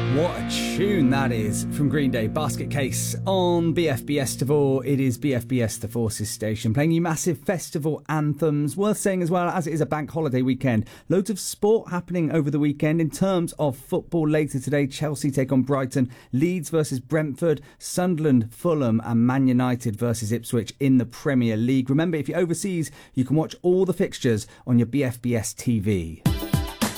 What a tune that is from Green Day, Basket Case on BFBS Tavor. It is BFBS The Forces station, playing you massive festival anthems. Worth saying as well, as it is a bank holiday weekend, loads of sport happening over the weekend. In terms of football, later today, Chelsea take on Brighton, Leeds versus Brentford, Sunderland, Fulham and Man United versus Ipswich in the Premier League. Remember, if you're overseas, you can watch all the fixtures on your BFBS TV.